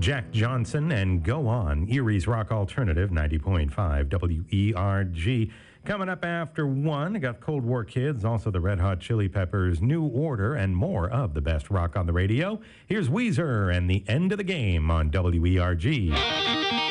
Jack Johnson and Go On, Erie's Rock Alternative, 90.5 WERG. Coming up after 1, I got Cold War Kids, also the Red Hot Chili Peppers, New Order, and more of the best rock on the radio. Here's Weezer and The End of the Game on WERG.